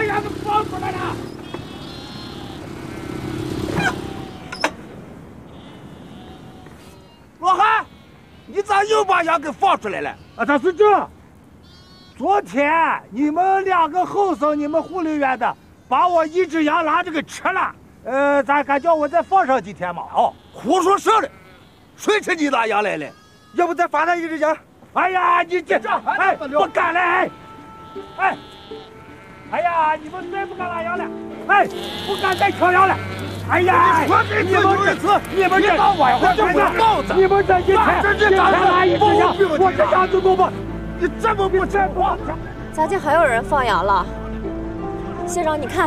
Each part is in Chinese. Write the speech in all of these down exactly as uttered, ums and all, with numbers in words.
把羊给放出来了！老汉，你咋又把羊给放出来了？ 啊，他是这。昨天你们两个后生，你们护林员的，把我一只羊拿着给吃了。呃，咱敢叫我再放上几天嘛？ 哦，胡说什么？谁吃你的羊来了？ 要不再罚他一只羊？哎呀，你这哎，不敢了，哎，哎，哎呀，你们再不敢拉羊了，哎，不敢再挑羊了。哎呀，你们这次，你们这我我这我告子，你们这一天一天拉一只羊，我这羊就多不，你这么不这不。 咋就还有人放羊了？县长，你看。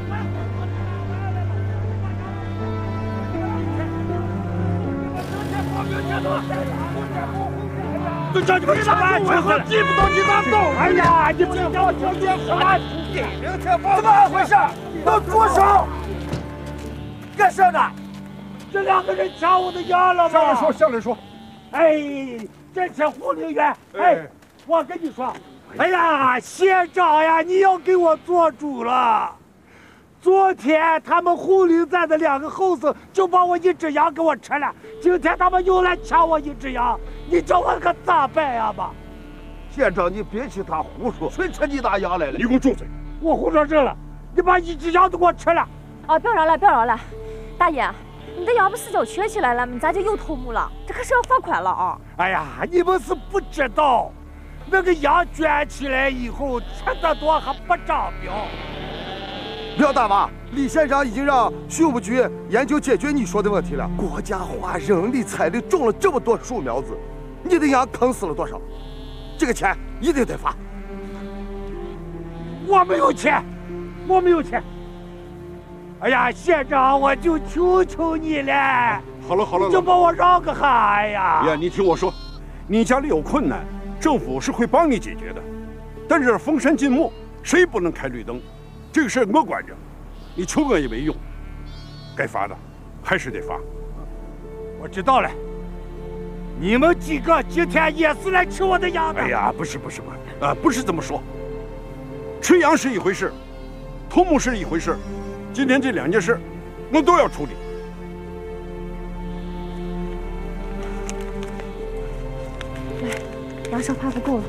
就叫你们吃饭去了，记不到你咋走？哎呀，你们叫我叫你吃饭去，怎么回事？都住手！干什么呢？这两个人抢我的羊了吗？ 下来说，下来说。 哎，这些护林员，哎，我跟你说，哎呀，县长呀，你要给我做主了。昨天他们护林站的两个后生就把我一只羊给我吃了，今天他们又来抢我一只羊，你叫我可咋办呀吧？ 县长，你别听他胡说，谁吃你的羊来了？ 你给我住嘴！ 我胡说这了，你把一只羊都给我吃了。 哦，不要嚷了，不要嚷了，大爷，你的羊不是叫缺起来了，你咋就又偷木了？这可是要罚款了啊！ 哎呀，你们是不知道，那个羊圈起来以后吃得多还不长膘。 廖大妈，李县长已经让畜牧局研究解决你说的问题了。国家花人力财力种了这么多树苗子，你的羊坑死了多少？这个钱一定得发。 我没有钱，我没有钱。哎呀，县长，我就求求你了。 好了好了， 你就帮我让个海呀！ 呀，你听我说，你家里有困难，政府是会帮你解决的。但是封山禁牧，谁不能开绿灯？这个事儿我管着，你求我也没用，该罚的还是得罚。 我知道了，你们几个今天也是来吃我的羊的。 哎呀，不是不是不是，啊，不是这么说。吃羊是一回事，偷木是一回事，今天这两件事，我都要处理。 来，羊烧怕不够了。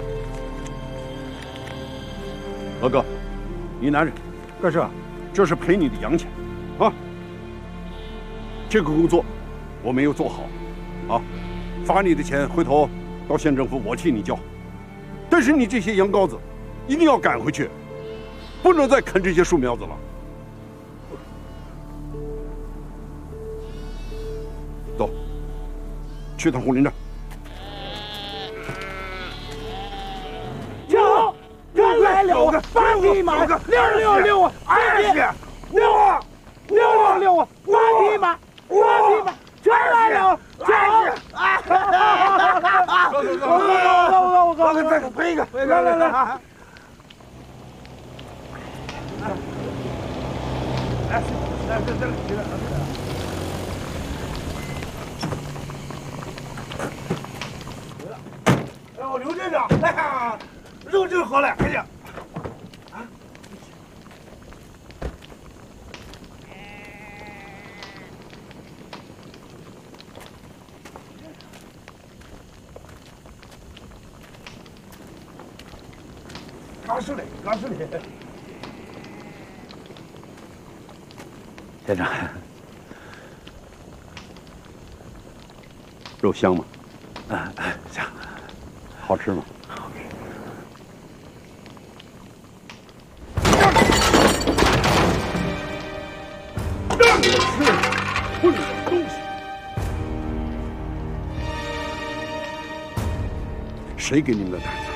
老哥，你拿着。 干什么？ 这是赔你的洋钱，啊！这个工作我没有做好，啊，罚你的钱回头到县政府我替你交。但是你这些羊羔子一定要赶回去，不能再啃这些树苗子了。走，去趟护林站。 九六来六个，八匹马，六六六啊，二十，六啊，六六六啊，八匹马，八匹马，全来了，九，啊！走走走，我我我我我再赔一个，来来来，来来来来来。哎呦，刘镇长，哎呀，肉真好了，哎呀，啊，刚是嘞，刚是嘞。 县长，肉香吗？ 啊，香。 好吃吗？ 好吃。 让你们吃混的东西！谁给你们的胆？